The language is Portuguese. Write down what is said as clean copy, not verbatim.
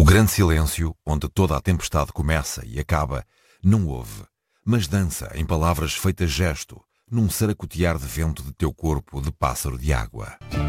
grande silêncio, onde toda a tempestade começa e acaba, não houve, mas dança em palavras feitas gesto, num saracotear de vento de teu corpo de pássaro de água.